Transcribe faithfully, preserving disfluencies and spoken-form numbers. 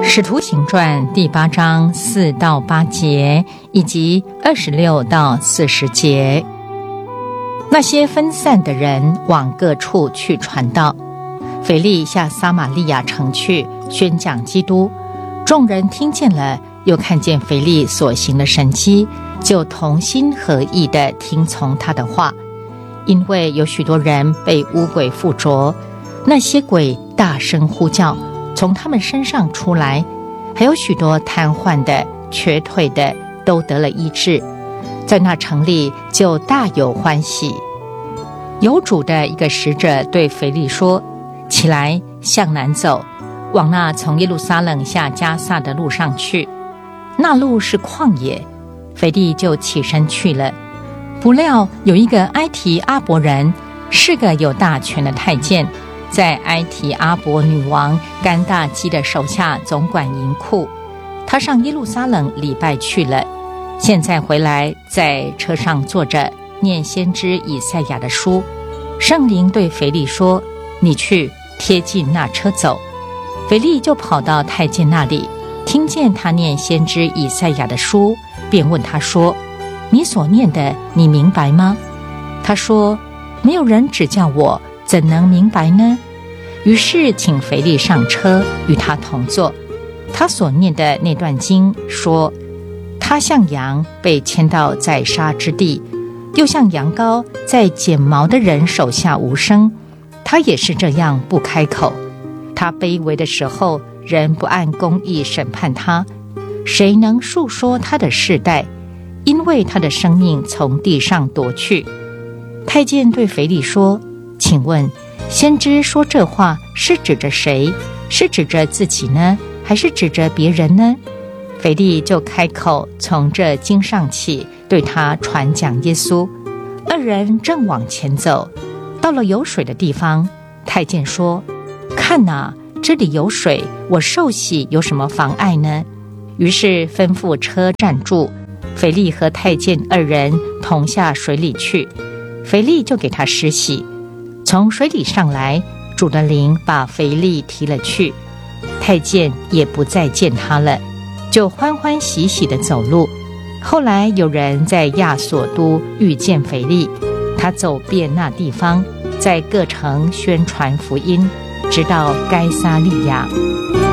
使徒行传第八章四到八节以及二十六到四十节。那些分散的人往各处去传道，腓利下撒玛利亚城去宣讲基督。众人听见了，又看见腓利所行的神迹，就同心合意地听从他的话。因为有许多人被污鬼附着，那些鬼大声呼叫，从他们身上出来，还有许多瘫痪的、瘸腿的都得了医治。在那城里就大有欢喜。有主的一个使者对腓利说：起来，向南走，往那从耶路撒冷下迦萨的路上去，那路是旷野。腓利就起身去了。不料有一个埃提阿伯人，是个有大权的太监，在埃提阿伯女王甘大基的手下总管银库。他上耶路撒冷礼拜去了，现在回来，在车上坐着，念先知以赛亚的书。圣灵对腓利说：你去，贴近那车走。腓利就跑到太监那里，听见他念先知以赛亚的书，便问他说：你所念的，你明白吗？他说：没有人指教我，怎能明白呢？于是请腓利上车，与他同坐。他所念的那段经说：他像羊被牵到宰杀之地，又像羊羔在剪毛的人手下无声，他也是这样不开口。他卑微的时候，人不按公义审判他，谁能述说他的世代？因为他的生命从地上夺去。太监对腓利说：请问先知说这话是指着谁？是指着自己呢，还是指着别人呢？腓利就开口，从这经上起，对他传讲耶稣。二人正往前走，到了有水的地方，太监说：看哪，这里有水，我受洗有什么妨碍呢？于是吩咐车站住，腓利和太监二人同下水里去。腓利就给他施洗，从水里上来，主的灵把腓利提了去，太监也不再见他了，就欢欢喜喜地走路。后来有人在亚索都遇见腓利，他走遍那地方，在各城宣传福音，直到该撒利亚。